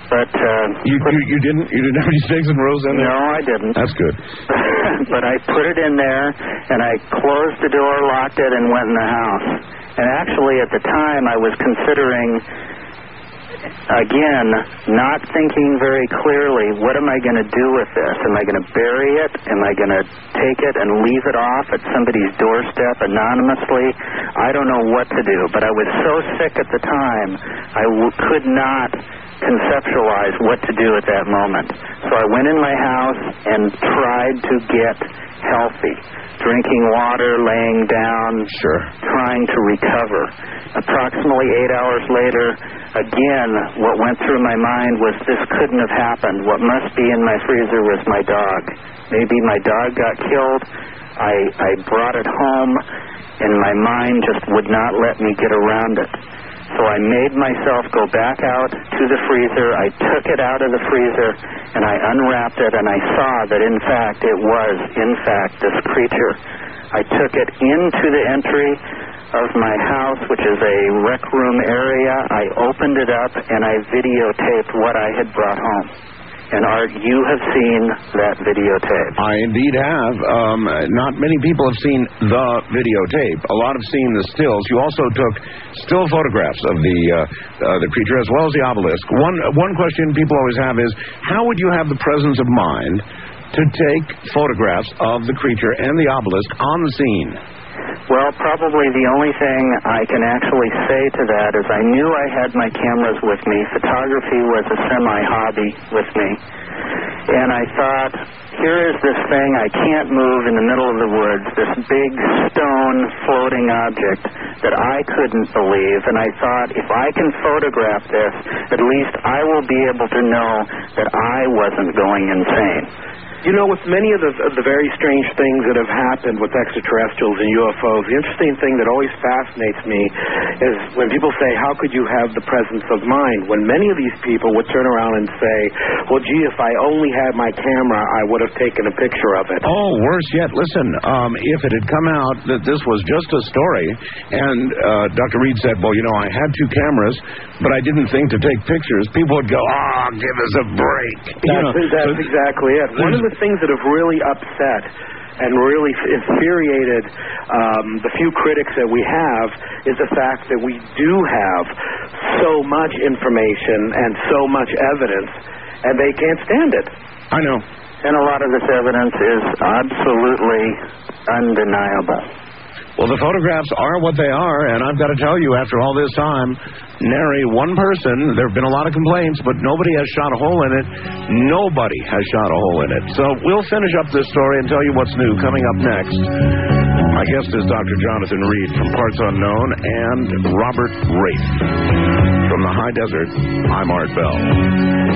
But you didn't have any stakes and rows in there? No, I didn't. That's good. But I put it in there, and I closed the door, locked it, and went in the house. And actually, at the time, I was considering, again, not thinking very clearly, what am I going to do with this? Am I going to bury it? Am I going to take it and leave it off at somebody's doorstep anonymously? I don't know what to do, but I was so sick at the time, I could not conceptualize what to do at that moment. So I went in my house and tried to get healthy, drinking water, laying down, trying to recover. Approximately 8 hours later, again, what went through my mind was this couldn't have happened. What must be in my freezer was my dog. Maybe my dog got killed. I brought it home, and my mind just would not let me get around it. So I made myself go back out to the freezer. I took it out of the freezer, and I unwrapped it, and I saw that, in fact, it was, in fact, this creature. I took it into the entry of my house, which is a rec room area. I opened it up, and I videotaped what I had brought home. And, Art, you have seen that videotape. I indeed have. Not many people have seen the videotape. A lot have seen the stills. You also took still photographs of the creature as well as the obelisk. One question people always have is, how would you have the presence of mind to take photographs of the creature and the obelisk on the scene? Well, probably the only thing I can actually say to that is I knew I had my cameras with me. Photography was a semi-hobby with me. And I thought, here is this thing I can't move in the middle of the woods, this big stone floating object that I couldn't believe. And I thought, if I can photograph this, at least I will be able to know that I wasn't going insane. You know, with many of the very strange things that have happened with extraterrestrials and UFOs, the interesting thing that always fascinates me is when people say, how could you have the presence of mind? When many of these people would turn around and say, well, gee, if I only had my camera, I would have taken a picture of it. Oh, worse yet, listen, if it had come out that this was just a story, and Dr. Reed said, well, you know, I had 2 cameras, but I didn't think to take pictures, people would go, give us a break. That's exactly it. One of the things that have really upset and really infuriated the few critics that we have is the fact that we do have so much information and so much evidence, and they can't stand it. I know. And a lot of this evidence is absolutely undeniable. Well, the photographs are what they are, and I've got to tell you, after all this time, nary one person, there have been a lot of complaints, but nobody has shot a hole in it. Nobody has shot a hole in it. So we'll finish up this story and tell you what's new. Coming up next, my guest is Dr. Jonathan Reed from Parts Unknown and Robert Wraith from the High Desert. I'm Art Bell.